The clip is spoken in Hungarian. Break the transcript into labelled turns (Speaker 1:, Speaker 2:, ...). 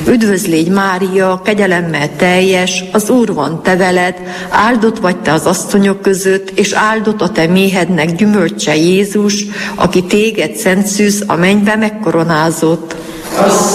Speaker 1: Üdvözlégy Mária, kegyelemmel teljes, az Úr van te veled, áldott vagy te az asszonyok között, és áldott a te méhednek gyümölcse Jézus, aki téged szent szűz a mennybe megkoronázott.